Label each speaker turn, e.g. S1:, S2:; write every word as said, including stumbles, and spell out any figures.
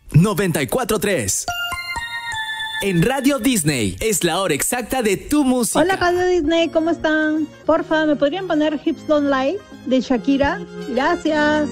S1: noventa y cuatro punto tres. En Radio Disney es la hora exacta de tu música.
S2: Hola Radio Disney, ¿cómo están? Porfa, ¿me podrían poner Hips Don't Lie de Shakira? Gracias.